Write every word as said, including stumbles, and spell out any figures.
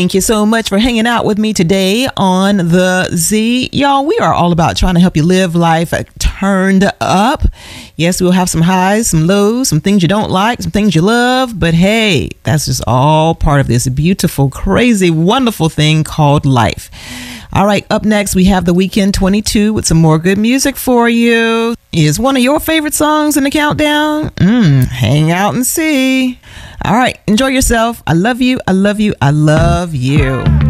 Thank you so much for hanging out with me today on the Z. Y'all, we are all about trying to help you live life turned up. Yes, we'll have some highs, some lows, some things you don't like, some things you love. But hey, that's just all part of this beautiful, crazy, wonderful thing called life. All right, up next, we have The Weeknd twenty-two with some more good music for you. Is one of your favorite songs in the countdown? Mm, hang out and see. All right, enjoy yourself. I love you. I love you. I love you.